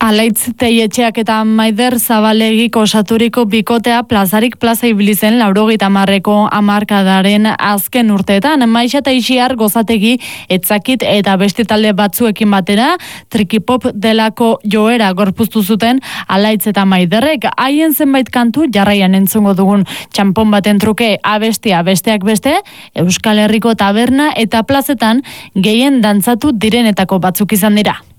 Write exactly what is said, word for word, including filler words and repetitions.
Alaitz Teietxeak eta Maider Zabalegik osaturiko bikotea plazarik plaza ibili zen laurogeita hamarreko hamarkadaren azken urteetan. Maixa eta Ixiar gozategi etzakit eta beste talde batzuekin batera trikipop delako joera gorpuztu zuten Alaitz eta Maiderrek. Haien zenbait kantu jarraian entzungo dugun txanpon baten truke abestia besteak beste, Euskal Herriko taberna eta plazetan gehien dantzatu direnetako batzuk izan dira.